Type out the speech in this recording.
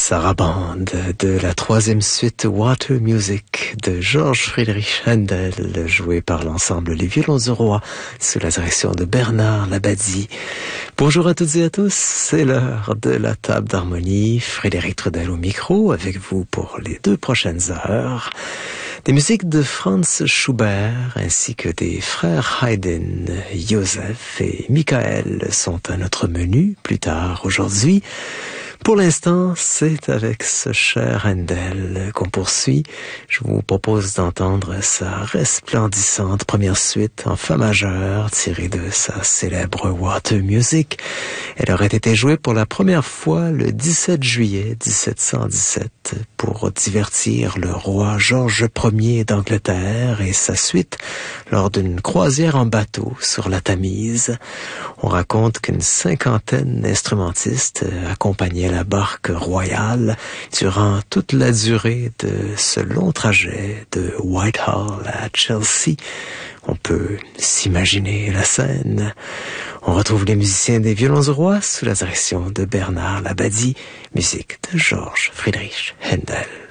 sarabande de la troisième suite Water Music de Georges Friedrich Händel, joué par l'ensemble Les Violons du Roi sous la direction de Bernard Labadie. Bonjour à toutes et à tous, c'est l'heure de la table d'harmonie. Frédéric Trudel au micro avec vous pour les 2 prochaines heures. Des musiques de Franz Schubert ainsi que des frères Haydn, Joseph et Michael sont à notre menu plus tard aujourd'hui. Pour l'instant, c'est avec ce cher Händel qu'on poursuit. Je vous propose d'entendre sa resplendissante première suite en fa majeur tirée de sa célèbre Water Music. Elle aurait été jouée pour la première fois le 17 juillet 1717 pour divertir le roi Georges Ier d'Angleterre et sa suite lors d'une croisière en bateau sur la Tamise. On raconte qu'une 50aine d'instrumentistes accompagnaient la barque royale durant toute la durée de ce long trajet de Whitehall à Chelsea. On peut s'imaginer la scène. On retrouve les musiciens des Violons du Roi sous la direction de Bernard Labadie, musique de Georges Friedrich Händel.